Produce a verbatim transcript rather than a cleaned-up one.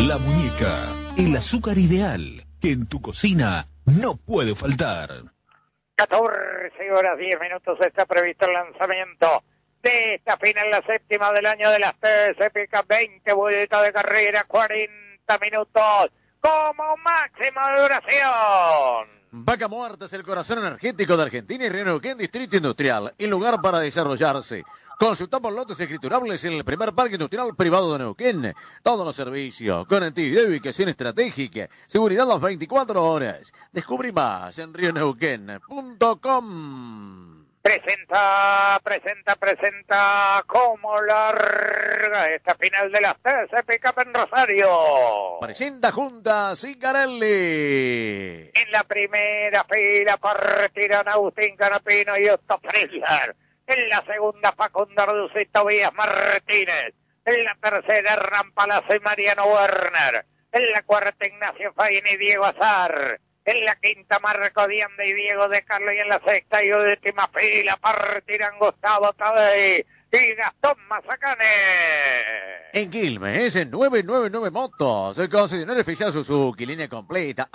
La Muñeca, el azúcar ideal que en tu cocina no puede faltar. catorce horas diez minutos está previsto el lanzamiento de esta final, la séptima del año de las T S P K. veinte vueltas de carrera, cuarenta minutos como máximo de duración. Vaca Muerta es el corazón energético de Argentina y Río Neuquén, Distrito Industrial, el lugar para desarrollarse. Consultamos lotes escriturables en el primer parque industrial privado de Neuquén. Todos los servicios, conectividad y ubicación estratégica, seguridad las veinticuatro horas. Descubrí más en río neuquén punto com. Presenta, presenta, presenta como larga esta final de las T S P K en Rosario. Presenta Junta Cicarelli. En la primera fila partirán Agustín Canapino y Otto Frizzler. En la segunda, Facundo Arduzo y Tobías Martínez. En la tercera, Hernán Palazzo y Mariano Werner. En la cuarta, Ignacio Faín y Diego Azar. En la quinta, Marco Dianda y Diego de Carlos. Y en la sexta y última fila partirán Gustavo Tadei y Gastón Mazacane. En Quilmes, en nueve nueve nueve Motos, el concesionario oficial Suzuki, línea completa.